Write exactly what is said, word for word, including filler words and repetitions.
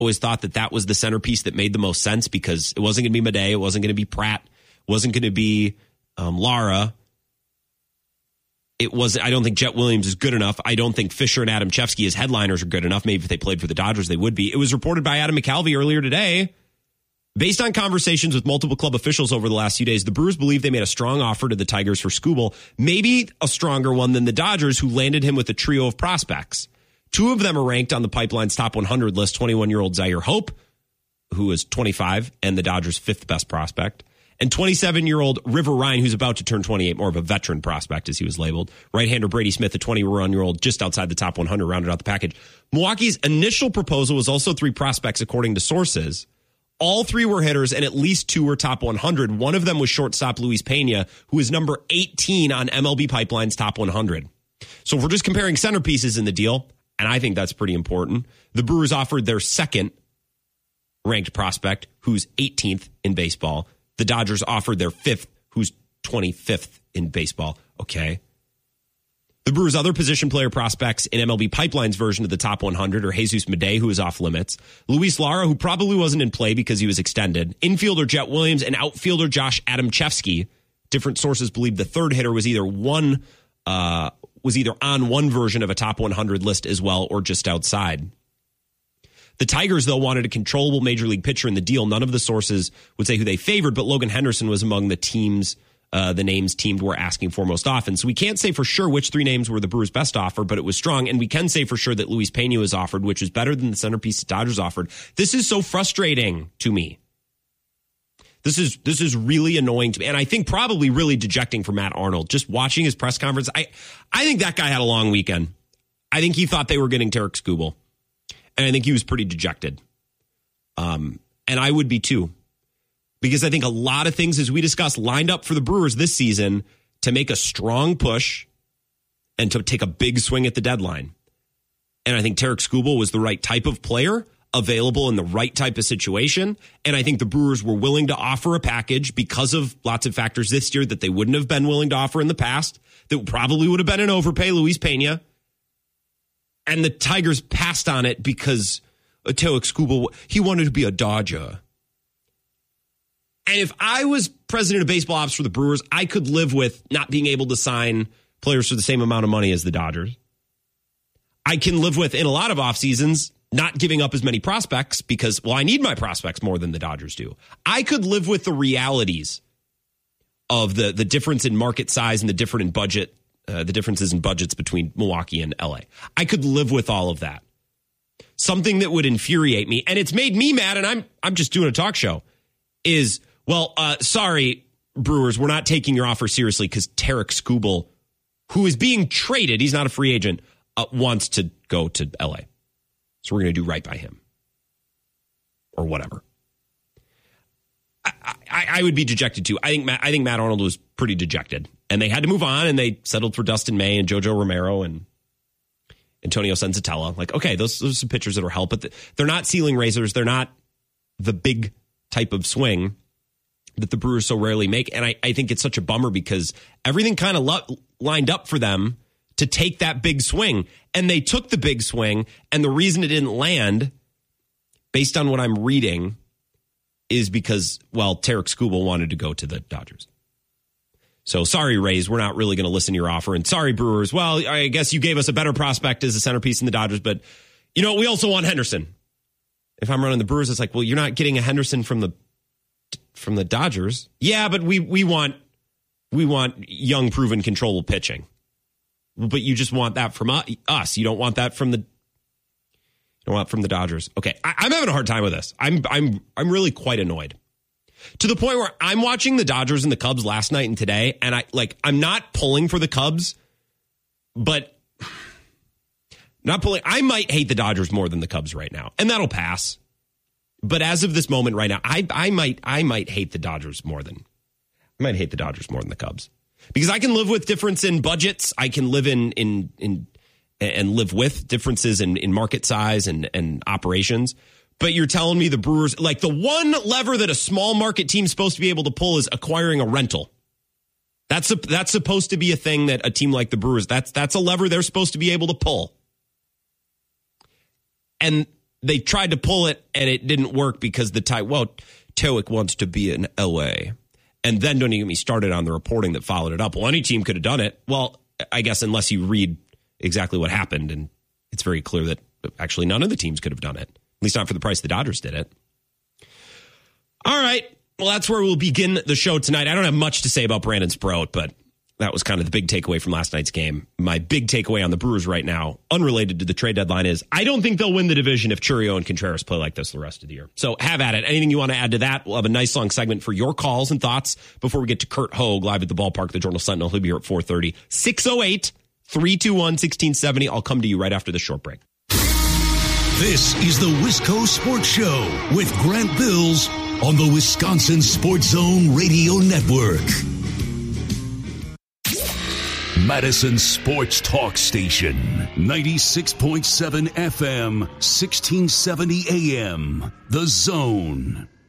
always thought that that was the centerpiece that made the most sense because it wasn't going to be Madej. It wasn't going to be Pratt. It wasn't going to be um, Lara. It was. I don't think Jet Williams is good enough. I don't think Fisher and Adam Chevsky as headliners are good enough. Maybe if they played for the Dodgers, they would be. It was reported by Adam McCalvy earlier today. Based on conversations with multiple club officials over the last few days, the Brewers believe they made a strong offer to the Tigers for Skubal, maybe a stronger one than the Dodgers, who landed him with a trio of prospects. Two of them are ranked on the Pipeline's top one hundred list, twenty-one-year-old Zaire Hope, who is twenty-five and the Dodgers' fifth best prospect, and twenty-seven-year-old River Ryan, who's about to turn twenty-eight, more of a veteran prospect as he was labeled. Right-hander Brady Smith, a twenty-one-year-old just outside the top one hundred, rounded out the package. Milwaukee's initial proposal was also three prospects, according to sources. All three were hitters, and at least two were top one hundred. One of them was shortstop Luis Pena, who is number eighteen on M L B Pipeline's top one hundred. So if we're just comparing centerpieces in the deal, and I think that's pretty important, the Brewers offered their second ranked prospect, who's eighteenth in baseball. The Dodgers offered their fifth, who's twenty-fifth in baseball. Okay. The Brewers' other position player prospects in M L B Pipeline's version of the top one hundred are Jesus Madej, who is off limits, Luis Lara, who probably wasn't in play because he was extended, infielder Jet Williams, and outfielder Josh Adamchevsky. Different sources believe the third hitter was either one, uh, was either on one version of a top one hundred list as well, or just outside. The Tigers, though, wanted a controllable major league pitcher in the deal. None of the sources would say who they favored, but Logan Henderson was among the teams. Uh, the names teams were asking for most often. So we can't say for sure which three names were the Brewers' best offer, but it was strong. And we can say for sure that Luis Pena was offered, which was better than the centerpiece the Dodgers offered. This is so frustrating to me. This is this is really annoying to me. And I think probably really dejecting for Matt Arnold. Just watching his press conference, I, I think that guy had a long weekend. I think he thought they were getting Tarik Skubal. And I think he was pretty dejected. Um, and I would be too. Because I think a lot of things, as we discussed, lined up for the Brewers this season to make a strong push and to take a big swing at the deadline. And I think Tarik Skubal was the right type of player, available in the right type of situation. And I think the Brewers were willing to offer a package because of lots of factors this year that they wouldn't have been willing to offer in the past, that probably would have been an overpay, Luis Pena. And the Tigers passed on it because Tarik Skubal, he wanted to be a Dodger. And if I was president of baseball ops for the Brewers, I could live with not being able to sign players for the same amount of money as the Dodgers. I can live with, in a lot of off seasons, not giving up as many prospects because, well, I need my prospects more than the Dodgers do. I could live with the realities of the, the difference in market size and the different in budget, uh, the differences in budgets between Milwaukee and L A. I could live with all of that. Something that would infuriate me, and it's made me mad, and I'm I'm just doing a talk show, is... Well, uh, sorry, Brewers, we're not taking your offer seriously because Tarik Skubal, who is being traded, he's not a free agent, uh, wants to go to L A. So we're going to do right by him. Or whatever. I, I, I would be dejected too. I think Matt, I think Matt Arnold was pretty dejected. And they had to move on, and they settled for Dustin May and Jojo Romero and Antonio Senzatella. Like, okay, those, those are some pitchers that will help, but they're not ceiling raisers. They're not the big type of swing that the Brewers so rarely make. And I, I think it's such a bummer because everything kind of lo- lined up for them to take that big swing. And they took the big swing. And the reason it didn't land, based on what I'm reading, is because, well, Tarik Skubal wanted to go to the Dodgers. So sorry, Rays, we're not really going to listen to your offer. And sorry, Brewers, well, I guess you gave us a better prospect as a centerpiece in the Dodgers. But, you know, we also want Henderson. If I'm running the Brewers, it's like, well, you're not getting a Henderson from the from the Dodgers. Yeah, but we we want we want young, proven, controllable pitching. But you just want that from us. You don't want that from the you don't want from the Dodgers. Okay, I, I'm having a hard time with this. I'm I'm I'm really quite annoyed. To the point where I'm watching the Dodgers and the Cubs last night and today, and I like I'm not pulling for the Cubs, but not pulling. I might hate the Dodgers more than the Cubs right now, and that'll pass. But as of this moment right now, I I might I might hate the Dodgers more than I might hate the Dodgers more than the Cubs. Because I can live with difference in budgets. I can live in in in and live with differences in, in market size and, and operations. But you're telling me the Brewers, like the one lever that a small market team's supposed to be able to pull is acquiring a rental. That's a, that's supposed to be a thing that a team like the Brewers, that's that's a lever they're supposed to be able to pull. And they tried to pull it and it didn't work because the tie, well, Tewick wants to be in L A. And then don't even get me started on the reporting that followed it up. Well, any team could have done it. Well, I guess unless you read exactly what happened, and it's very clear that actually none of the teams could have done it, at least not for the price the Dodgers did it. All right. Well, that's where we'll begin the show tonight. I don't have much to say about Brandon Sproat, but that was kind of the big takeaway from last night's game. My big takeaway on the Brewers right now, unrelated to the trade deadline, is I don't think they'll win the division if Chourio and Contreras play like this the rest of the year. So have at it. Anything you want to add to that? We'll have a nice long segment for your calls and thoughts before we get to Kurt Hogue live at the ballpark, the Journal Sentinel. He'll be here at four thirty. six oh eight, three two one, one six seven oh. I'll come to you right after the short break. This is the Wisco Sports Show with Grant Bills on the Wisconsin Sports Zone Radio Network. Madison Sports Talk Station, ninety-six point seven F M, sixteen seventy A M, The Zone.